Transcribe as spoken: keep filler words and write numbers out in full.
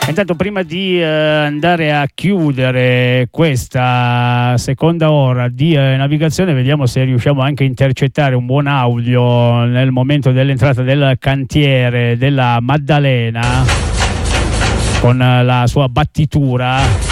Intanto, prima di eh, andare a chiudere questa seconda ora di eh, navigazione, vediamo se riusciamo anche a intercettare un buon audio nel momento dell'entrata del cantiere della Maddalena con la sua battitura.